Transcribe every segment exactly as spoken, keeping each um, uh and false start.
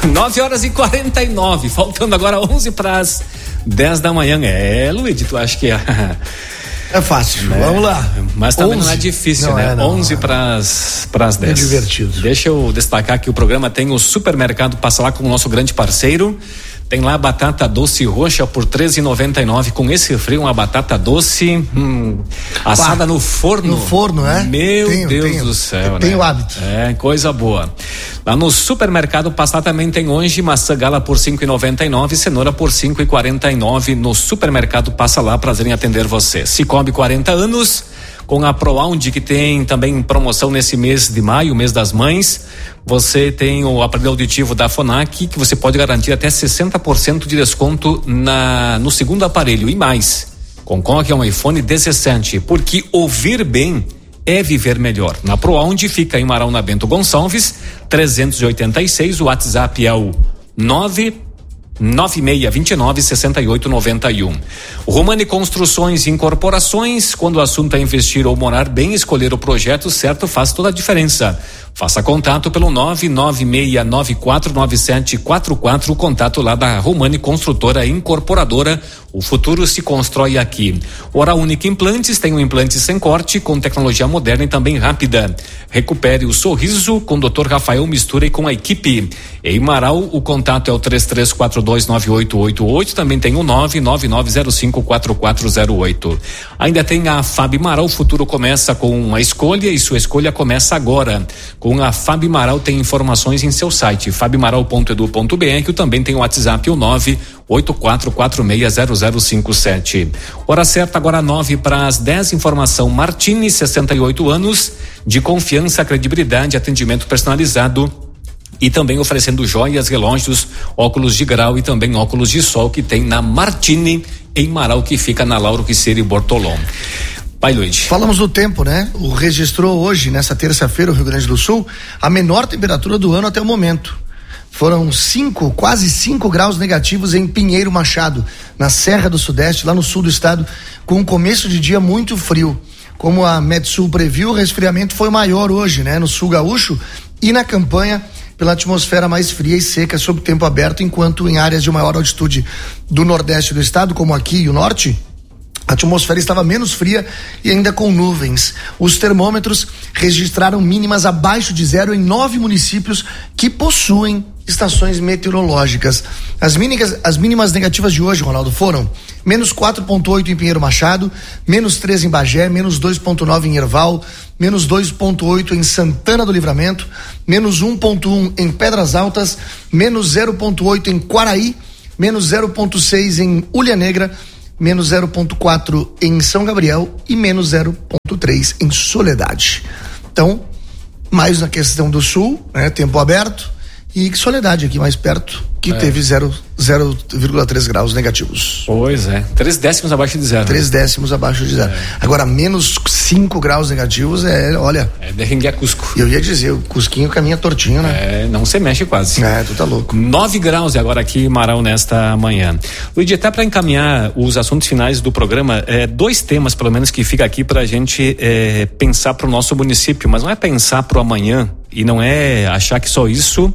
nove horas e quarenta e nove, faltando agora onze para as dez da manhã. É, Luiz, tu acha que é. É fácil, né? Vamos lá. Mas também não é difícil, não né? É, não, onze para as dez. É divertido. Deixa eu destacar que o programa tem o Supermercado Passa Lá com o nosso grande parceiro. Tem lá a batata doce roxa por treze reais e noventa e nove centavos. Com esse frio, uma batata doce hum, assada Pá, no forno. No forno, é? Meu tenho, Deus tenho, do céu, né? Tenho hábito. É, coisa boa. Lá no Supermercado Passa Lá também tem hoje maçã gala por cinco reais e noventa e nove centavos, cenoura por cinco reais e quarenta e nove centavos. No Supermercado Passa Lá, prazer em atender você. Cicobi quarenta anos, com a ProAundi, que tem também promoção nesse mês de maio, mês das mães. Você tem o aparelho auditivo da Fonac, que você pode garantir até sessenta por cento de desconto na, no segundo aparelho e mais. Concorre a um iPhone dezessete, porque ouvir bem é viver melhor. Na ProAundi fica em Marão Bento Gonçalves, trezentos e oitenta e seis, o WhatsApp é o nove nove seis dois nove seis oito nove um. Romani Construções e Incorporações, quando o assunto é investir ou morar bem, escolher o projeto certo faz toda a diferença. Faça contato pelo nove nove seis nove quatro nove sete quatro quatro, o contato lá da Romani Construtora Incorporadora. O futuro se constrói aqui. Oral Única Implantes tem um implante sem corte, com tecnologia moderna e também rápida. Recupere o sorriso com o doutor Rafael Mistura e com a equipe. Em Marau, o contato é o três três quatro dois nove oito oito oito, também tem o nove nove nove zero cinco quatro quatro zero oito. Ainda tem a Fábio Marau, o futuro começa com uma escolha e sua escolha começa agora. Com a Fábio Marau tem informações em seu site, fabiomaral ponto edu ponto br, que também tem o WhatsApp, o nove oito quatro quatro seis zero zero cinco sete. Hora certa agora nove para as dez, informação Martini, sessenta e oito anos, de confiança, credibilidade, atendimento personalizado e também oferecendo joias, relógios, óculos de grau e também óculos de sol que tem na Martini em Marau, que fica na Lauro Quisseiro e Bortolom. Vai, Luiz. Falamos do tempo, né? O registrou hoje, nessa terça-feira, o Rio Grande do Sul, a menor temperatura do ano até o momento. Foram cinco, quase cinco graus negativos em Pinheiro Machado, na Serra do Sudeste, lá no sul do estado, com um começo de dia muito frio. Como a Metsul previu, o resfriamento foi maior hoje, né? No sul gaúcho e na campanha, pela atmosfera mais fria e seca sob tempo aberto, enquanto em áreas de maior altitude do nordeste do estado, como aqui e o norte, a atmosfera estava menos fria e ainda com nuvens. Os termômetros registraram mínimas abaixo de zero em nove municípios que possuem estações meteorológicas. As mínimas, as mínimas negativas de hoje, Ronaldo, foram menos quatro ponto oito em Pinheiro Machado, menos três em Bagé, menos dois ponto nove em Erval, menos dois ponto oito em Santana do Livramento, menos um ponto um em Pedras Altas, menos zero ponto oito em Quaraí, menos zero ponto seis em Ulha Negra, menos zero ponto quatro em São Gabriel e menos zero ponto três em Soledade. Então, mais na questão do sul, né, tempo aberto, e Soledade aqui mais perto, que é. teve zero vírgula três graus negativos. Pois é, três décimos abaixo de zero. Três né? décimos abaixo de zero. É. Agora, menos cinco graus negativos é, olha. É derrenguer Cusco. Eu ia dizer, o Cusquinho caminha tortinho, né? É, não se mexe quase. É, tu tá louco. nove graus agora aqui em Marau nesta manhã. Luiz, até para encaminhar os assuntos finais do programa, é, dois temas pelo menos que fica aqui pra gente é, pensar pro nosso município, mas não é pensar pro amanhã e não é achar que só isso.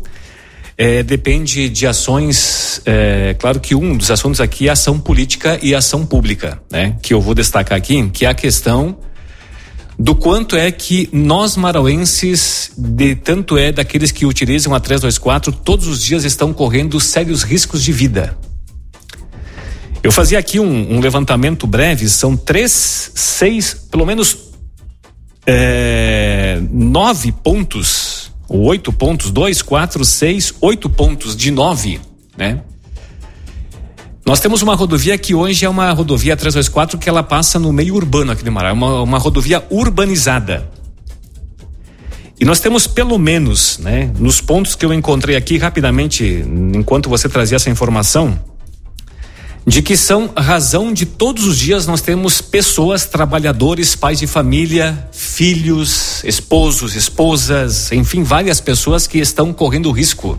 É, depende de ações, é, claro que um dos assuntos aqui é ação política e ação pública, né? Que eu vou destacar aqui, que é a questão do quanto é que nós marauenses, de tanto é daqueles que utilizam a trezentos e vinte e quatro, todos os dias estão correndo sérios riscos de vida. Eu fazia aqui um, um levantamento breve, são três, seis, pelo menos é, nove pontos, oito pontos, dois, quatro, seis, oito pontos de nove, né? Nós temos uma rodovia que hoje é uma rodovia trezentos e vinte e quatro que ela passa no meio urbano aqui de Marau, é uma, uma rodovia urbanizada. E nós temos pelo menos, né, nos pontos que eu encontrei aqui rapidamente, enquanto você trazia essa informação, de que são razão de todos os dias nós temos pessoas, trabalhadores, pais de família, filhos, esposos, esposas, enfim, várias pessoas que estão correndo risco.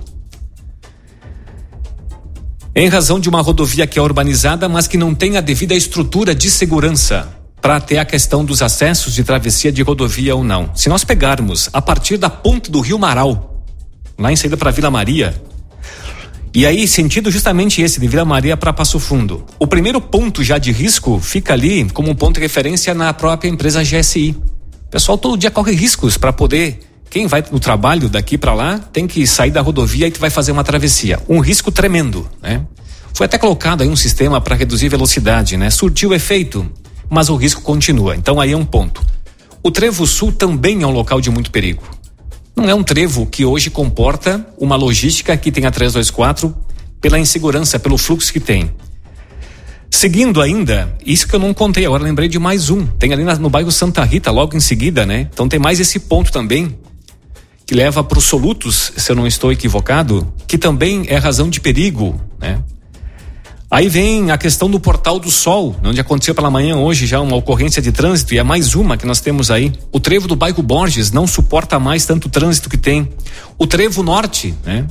Em razão de uma rodovia que é urbanizada, mas que não tem a devida estrutura de segurança para ter a questão dos acessos de travessia de rodovia ou não. Se nós pegarmos a partir da ponte do Rio Marau, lá em saída para Vila Maria, E aí, sentido justamente esse, de Vila Maria para Passo Fundo. O primeiro ponto já de risco fica ali como um ponto de referência na própria empresa G S I. O pessoal todo dia corre riscos para poder, quem vai no trabalho daqui para lá, tem que sair da rodovia e vai fazer uma travessia. Um risco tremendo, né? Foi até colocado aí um sistema para reduzir velocidade, né? Surtiu efeito, mas o risco continua. Então aí é um ponto. O Trevo Sul também é um local de muito perigo. Não é um trevo que hoje comporta uma logística que tem a trezentos e vinte e quatro pela insegurança, pelo fluxo que tem. Seguindo ainda, isso que eu não contei agora, lembrei de mais um. Tem ali na, no bairro Santa Rita, logo em seguida, né? Então tem mais esse ponto também, que leva para os Solutos, se eu não estou equivocado, que também é razão de perigo, né? Aí vem a questão do Portal do Sol, onde aconteceu pela manhã hoje já uma ocorrência de trânsito, e é mais uma que nós temos aí. O trevo do bairro Borges não suporta mais tanto trânsito que tem. O trevo norte, né?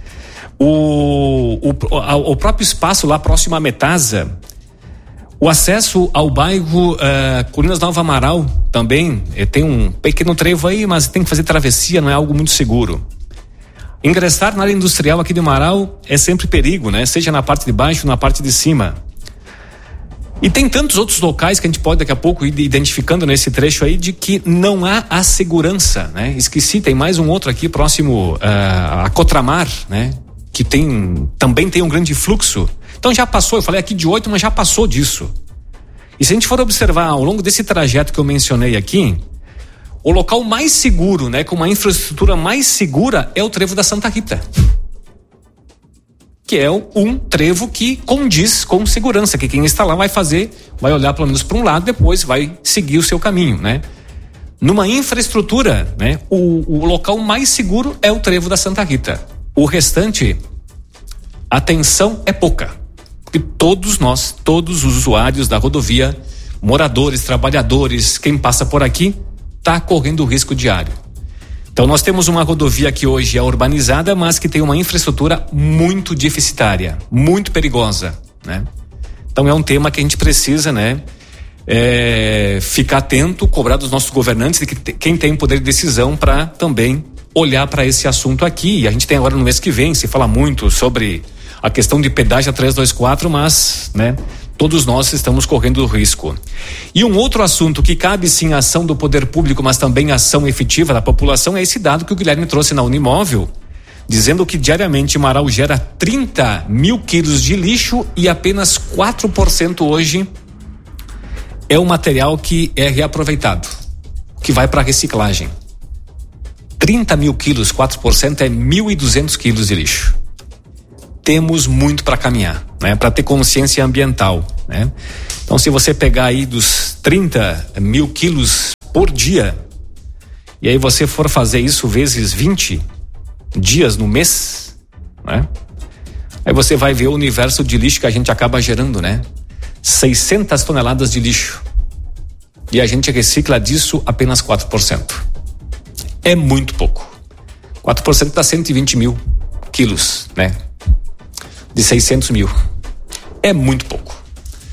O, o, o próprio espaço lá próximo à Metasa, o acesso ao bairro uh, Colinas Nova Amaral também, eh, tem um pequeno trevo aí, mas tem que fazer travessia, não é algo muito seguro. Ingressar na área industrial aqui de Amaral é sempre perigo, né? Seja na parte de baixo ou na parte de cima. E tem tantos outros locais que a gente pode daqui a pouco ir identificando nesse trecho aí de que não há a segurança, né? Esqueci, tem mais um outro aqui próximo uh, a Cotramar, né? Que tem, também tem um grande fluxo. Então já passou, eu falei aqui de oito, mas já passou disso. E se a gente for observar ao longo desse trajeto que eu mencionei aqui, o local mais seguro, né, com uma infraestrutura mais segura, é o trevo da Santa Rita. Que é um trevo que condiz com segurança, que quem está lá vai fazer, vai olhar pelo menos para um lado, depois vai seguir o seu caminho, né? Numa infraestrutura, né, o, o local mais seguro é o trevo da Santa Rita. O restante, a atenção é pouca. Porque todos nós, todos os usuários da rodovia, moradores, trabalhadores, quem passa por aqui, está correndo risco diário. Então nós temos uma rodovia que hoje é urbanizada, mas que tem uma infraestrutura muito deficitária, muito perigosa, né? Então é um tema que a gente precisa, né, é, ficar atento, cobrar dos nossos governantes, de que quem tem poder de decisão, para também olhar para esse assunto aqui. E a gente tem agora no mês que vem, se fala muito sobre a questão de pedágio a trezentos e vinte e quatro, mas, né, todos nós estamos correndo risco. E um outro assunto que cabe sim a ação do poder público, mas também a ação efetiva da população, é esse dado que o Guilherme trouxe na Unimóvel, dizendo que diariamente Marau gera trinta mil quilos de lixo e apenas quatro por cento hoje é o material que é reaproveitado, que vai para reciclagem. trinta mil quilos, quatro por cento é mil e duzentos quilos de lixo. Temos muito para caminhar, né? Para ter consciência ambiental, né? Então, se você pegar aí dos trinta mil quilos por dia, e aí você for fazer isso vezes vinte dias no mês, né? Aí você vai ver o universo de lixo que a gente acaba gerando, né? seiscentas toneladas de lixo. E a gente recicla disso apenas quatro por cento. É muito pouco. quatro por cento dá cento e vinte mil quilos, né? De seiscentos mil. É muito pouco.